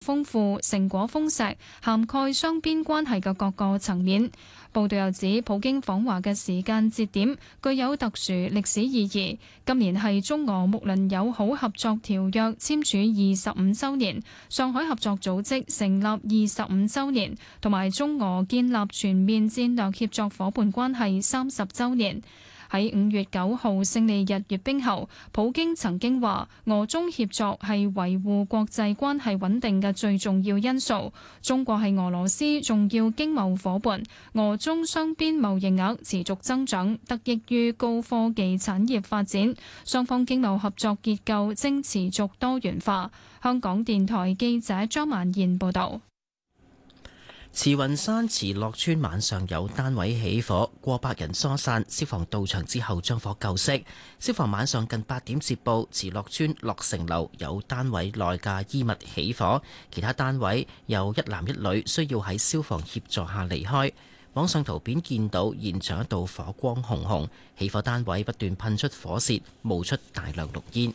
豐富、成果豐碩，涵蓋雙邊關係嘅各個層面。報道又指，普京訪華嘅時間節點具有特殊歷史意義。今年係中俄睦鄰友好合作條約簽署25週年，上海合作組織成立25週年，同埋中俄建立全面戰略協作夥伴關係30週年。喺5月9號勝利日閱兵後，普京曾經話：俄中協作係維護國際關係穩定嘅最重要因素。中國係俄羅斯重要經貿夥伴，俄中雙邊貿易額持續增長，得益於高科技產業發展。雙方經貿合作結構正持續多元化。香港電台記者張曼燕報導。 慈雲山慈樂村晚上有單位起火，過百人疏散，消防到場之後將火救熄。消防晚上近8點接報，慈樂村樂成樓有單位內嘅衣物起火，其他單位有一男一女需要喺消防協助下離開。網上圖片見到現場一道火光紅紅，起火單位不斷噴出火舌，冒出大量綠煙。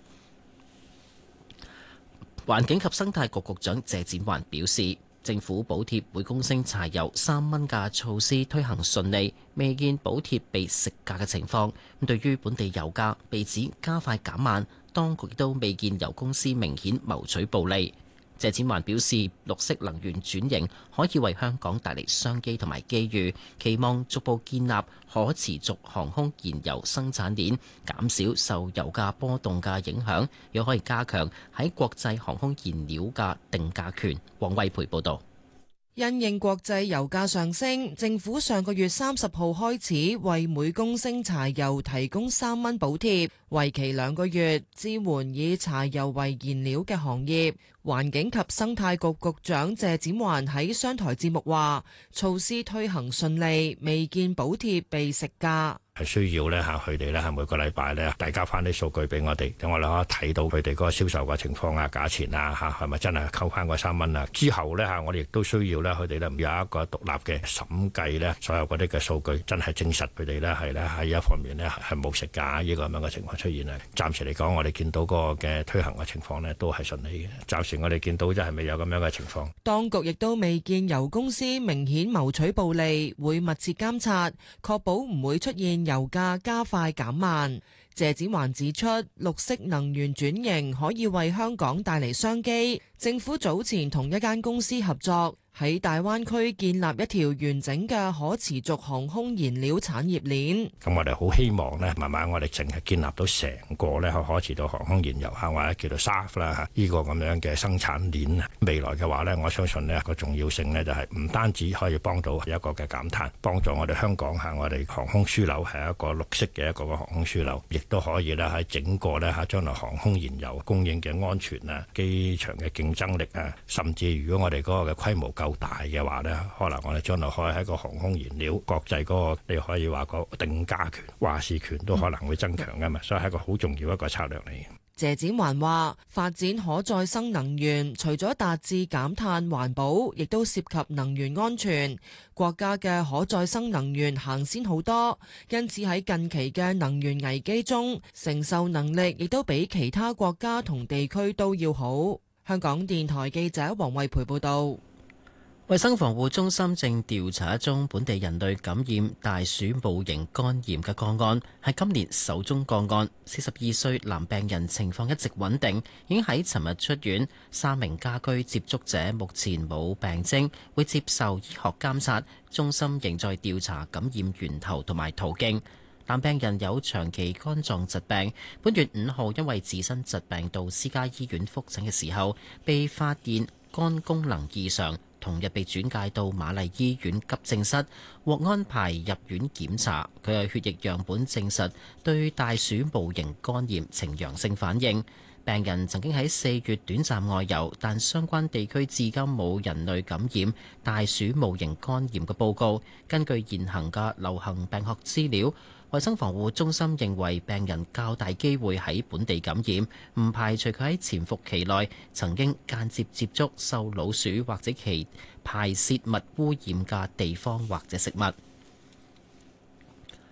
環境及生態局局長謝展寰表示，政府補貼每公升柴油3蚊嘅措施推行順利，未見補貼被食價嘅情況。對於本地油價被指加快減慢，當局亦都未見油公司明顯謀取暴利。謝展寰表示，綠色能源轉型可以為香港帶嚟商機同埋機遇，期望逐步建立可持續航空燃油生產鏈，減少受油價波動嘅影響，又可以加強喺國際航空燃料嘅定價權。黃惠培報導。 因應國際油價上升，政府上個月30號開始為每公升柴油提供3蚊補貼，為期2個月，支援以柴油為燃料嘅行業。環境及生態局局長謝展寰喺商台節目話，措施推行順利，未見補貼被食價。 係需要咧嚇，佢哋咧係每個禮拜咧遞交翻啲數據俾我哋，等我哋可以睇到佢哋嗰個銷售嘅情況啊、價錢啊嚇，係咪真係扣翻嗰3蚊啊？之後咧嚇，我哋亦都需要咧佢哋咧有一個獨立嘅審計咧，所有嗰啲嘅數據真係證實佢哋咧係咧喺一方面咧係冇食價呢個咁樣嘅情況出現啊。暫時嚟講，我哋見到嗰個嘅推行嘅情況咧都係順利嘅。暫時我哋見到就係未有咁樣嘅情況。 當局亦都未見油公司明顯謀取暴利，會密切監察，確保唔會出現油價加快減慢。謝展寰指出，綠色能源轉型可以為香港帶嚟商機。政府早前同一間公司合作，喺大灣區建立一條完整嘅可持續航空燃料產業鏈。 咁我哋好希望呢，慢慢我哋淨係建立到成個呢可持續航空燃油或者叫做 SAF 啦呢個咁樣嘅生產鏈。未來嘅話呢，我相信呢個重要性呢，就係唔單止可以幫到一個嘅減碳，幫助我哋香港我哋航空樞紐係一個綠色嘅一個航空樞紐，亦都可以呢喺整個呢將來航空燃油供應嘅安全啊、機場嘅競爭力啊，甚至如果我哋嗰個嘅規模夠大嘅話呢，可能我哋將來可以喺個航空燃料國際嗰個，你可以話個定價權、話事權都可能會增強噶嘛，所以係一個好重要一個策略嚟嘅。 謝展寰話：發展可再生能源，除咗達至減碳環保，亦都涉及能源安全。國家嘅可再生能源行先好多，因此喺近期嘅能源危機中，承受能力亦都比其他國家同地區都要好。香港電台記者黃惠培報道。 衛生防護中心正調查一宗本地人類感染大鼠戊型肝炎嘅個案，係今年首宗個案。42歲男病人情況一直穩定，已經喺尋日出院。3名家居接觸者目前冇病徵，會接受醫學監察。中心仍在調查感染源頭同埋途徑。男病人有長期肝臟疾病，本月5號因為自身疾病到私家醫院覆診嘅時候，被發現肝功能異常。同日被轉介到瑪麗醫院急症室，獲安排入院檢查。佢嘅血液樣本證實對大鼠戊型肝炎呈陽性反應。病人曾經喺4月短暫外遊，但相關地區至今冇人類感染大鼠戊型肝炎嘅報告。根據現行嘅流行病學資料，衛生防護中心認為病人較大機會喺本地感染，唔排除佢喺潛伏期內曾經間接接觸受老鼠或者其排泄物污染嘅地方或者食物。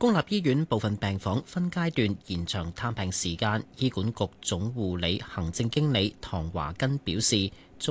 公立醫院部分病房分階段延長探病時間，醫管局總護理行政經理唐華根表示，